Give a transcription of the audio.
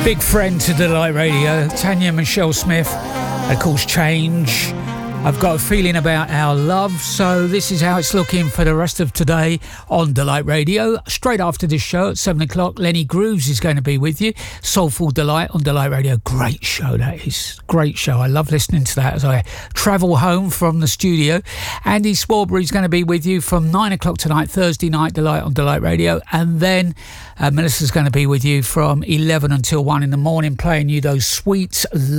Big friend to Delight Radio, Tanya Michelle Smith. Of course, Change. I've got a feeling about our love, so this is how it's looking for the rest of today on Delight Radio. Straight after this show at 7 o'clock, Lenny Grooves is going to be with you. Soulful Delight on Delight Radio. Great show, that is. Great show. I love listening to that as I travel home from the studio. Andy Swarbury is going to be with you from 9 o'clock tonight, Thursday night, Delight on Delight Radio. And then Melissa's going to be with you from 11 until 1 in the morning, playing you those sweet